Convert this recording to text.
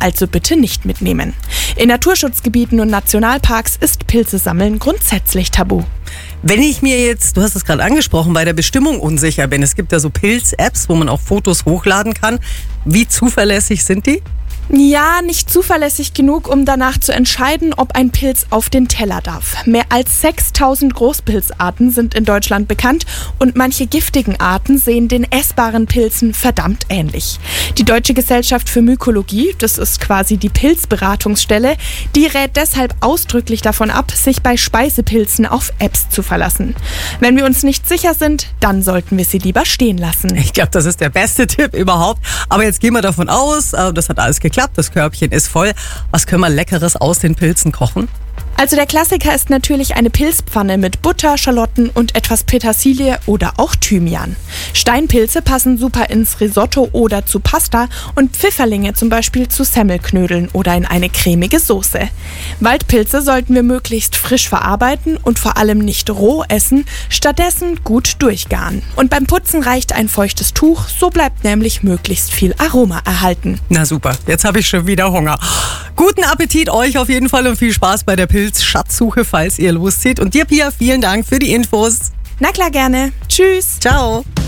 also bitte nicht mitnehmen. In Naturschutzgebieten und Nationalparks ist Pilze sammeln grundsätzlich tabu. Wenn ich mir jetzt, du hast es gerade angesprochen, bei der Bestimmung unsicher bin, es gibt ja so Pilz-Apps, wo man auch Fotos hochladen kann. Wie zuverlässig sind die? Ja, nicht zuverlässig genug, um danach zu entscheiden, ob ein Pilz auf den Teller darf. Mehr als 6000 Großpilzarten sind in Deutschland bekannt und manche giftigen Arten sehen den essbaren Pilzen verdammt ähnlich. Die Deutsche Gesellschaft für Mykologie, das ist quasi die Pilzberatungsstelle, die rät deshalb ausdrücklich davon ab, sich bei Speisepilzen auf Apps zu verlassen. Wenn wir uns nicht sicher sind, dann sollten wir sie lieber stehen lassen. Ich glaube, das ist der beste Tipp überhaupt. Aber jetzt gehen wir davon aus, das hat alles geklappt. Das Körbchen ist voll. Was können wir Leckeres aus den Pilzen kochen? Also der Klassiker ist natürlich eine Pilzpfanne mit Butter, Schalotten und etwas Petersilie oder auch Thymian. Steinpilze passen super ins Risotto oder zu Pasta und Pfifferlinge zum Beispiel zu Semmelknödeln oder in eine cremige Soße. Waldpilze sollten wir möglichst frisch verarbeiten und vor allem nicht roh essen, stattdessen gut durchgaren. Und beim Putzen reicht ein feuchtes Tuch, so bleibt nämlich möglichst viel Aroma erhalten. Na super, jetzt habe ich schon wieder Hunger. Guten Appetit euch auf jeden Fall und viel Spaß bei der Pilz-Schatzsuche, falls ihr loszieht. Und dir, Pia, vielen Dank für die Infos. Na klar, gerne. Tschüss. Ciao.